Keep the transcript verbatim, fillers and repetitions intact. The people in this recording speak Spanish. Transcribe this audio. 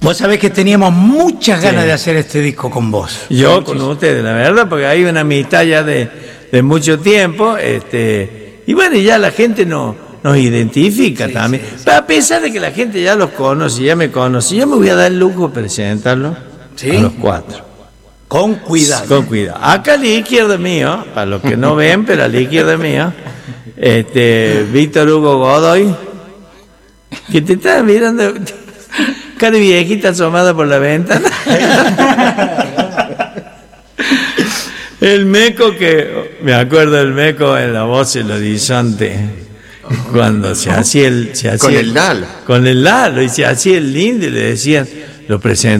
Vos sabés que teníamos muchas ganas sí. de hacer este disco con vos. Yo sí, con sí. ustedes, la verdad, porque hay una amistad ya de, de mucho tiempo, este, y bueno, ya la gente no, nos identifica sí, también. Sí, sí. A pesar de que la gente ya los conoce, ya me conoce, yo me voy a dar el lujo de presentarlos ¿sí? a los cuatro. Con cuidado. Con cuidado. Acá a la izquierda mío, para los que no ven, pero a la izquierda mío, este, Víctor Hugo Godoy, que te está mirando... Cara viejita asomada por la ventana. El Meco que... Me acuerdo del Meco en La Voz del Horizonte. Cuando se hacía el... Se hacía con el Lalo. Con el Lalo. Y se hacía el lindo y le decían... Lo presentó.